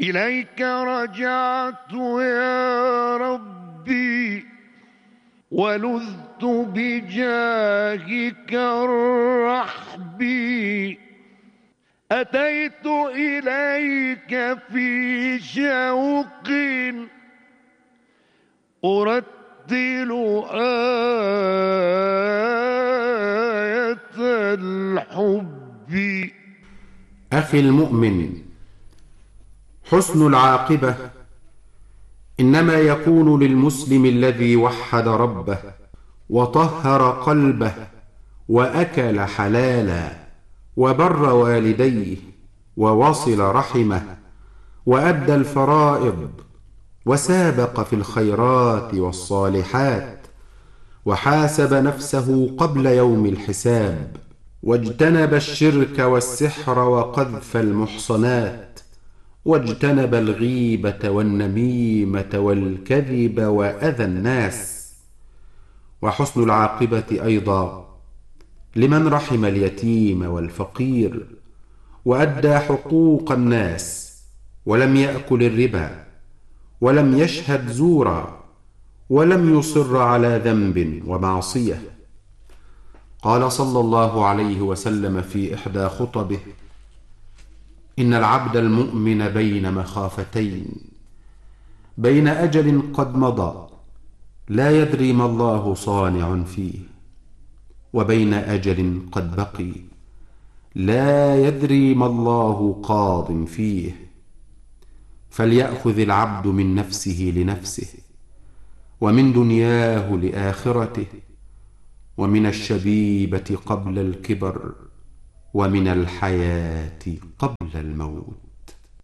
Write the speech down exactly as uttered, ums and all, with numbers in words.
إليك رجعت يا ربي ولذت بجاهك الرحبي، أتيت إليك في شوق أرتل آية الحب. أخي المؤمن، حسن العاقبة إنما يكون للمسلم الذي وحد ربه وطهر قلبه وأكل حلالا وبر والديه ووصل رحمه وأدى الفرائض وسابق في الخيرات والصالحات وحاسب نفسه قبل يوم الحساب واجتنب الشرك والسحر وقذف المحصنات واجتنب الغيبة والنميمة والكذب وأذى الناس. وحسن العاقبة أيضا لمن رحم اليتيم والفقير وأدى حقوق الناس ولم يأكل الربا ولم يشهد زورا ولم يصر على ذنب ومعصية. قال صلى الله عليه وسلم في إحدى خطبه: إن العبد المؤمن بين مخافتين، بين أجل قد مضى لا يدري ما الله صانع فيه، وبين أجل قد بقي لا يدري ما الله قاض فيه. فليأخذ العبد من نفسه لنفسه، ومن دنياه لآخرته، ومن الشبيبة قبل الكبر، ومن الحياة قبل الموت.